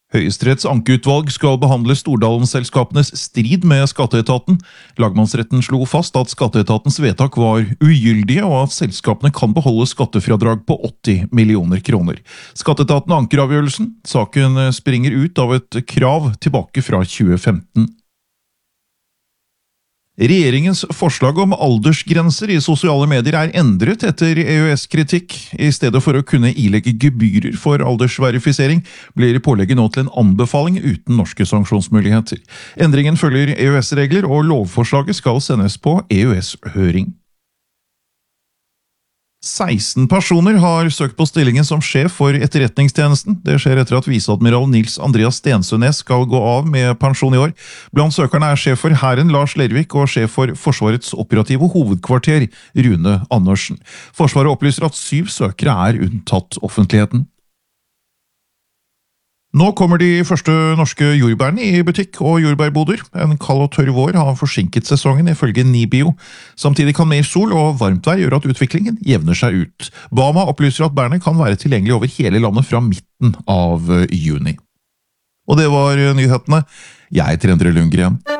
Høyesteretts ankeutvalg skal behandle Stordalen-selskapenes strid med skatteetaten. Lagmannsretten slo fast at skatteetatens vedtak var ugyldige, og at selskapene kan beholde skattefradrag på 80 millioner kroner. Skatteetaten anker avgjørelsen. Saken springer ut av et krav tilbake fra 2015. Regjeringens forslag om aldersgrenser i sosiale medier er endret etter EØS-kritikk. I stedet for å kunne ilegge gebyrer for aldersverifisering, blir pålegget nå til en anbefaling uten norske sanksjonsmuligheter. Endringen følger EØS-regler, og lovforslaget skal sendes på EØS-høring. 16 personer har søkt på stillingen som sjef for etterretningstjenesten. Det skjer etter at viseadmiral Nils Andreas Stensønes skal gå av med pensjon i år. Blant søkerne er sjef for Hæren Lars Lervik og sjef for Forsvarets operative hovedkvarter Rune Andersen. Forsvaret opplyser at 7 søkere er unntatt offentligheten. Nå kommer de første norske jordbærene i butikk og jordbærboder. En kald og tørr vår har forsinket sesongen ifølge Nibio. Samtidig kan mer sol og varmt vær gjøre at utviklingen jevner seg ut. Bama opplyser at bærene kan være tilgjengelig over hele landet fra midten av juni. Og det var nyhetene. Jeg heter Endre Lundgren.